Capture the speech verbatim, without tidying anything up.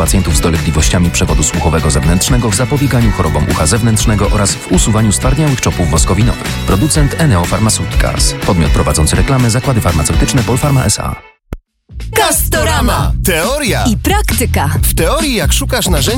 pacjentów z dolegliwościami przewodu słuchowego zewnętrznego w zapobieganiu chorobom ucha zewnętrznego oraz w usuwaniu stwardniałych czopów woskowinowych. Producent Eneo Pharmaceuticals. Podmiot prowadzący reklamę Zakłady Farmaceutyczne Polpharma S A. Castorama. Teoria I praktyka. W teorii, jak szukasz narzędzi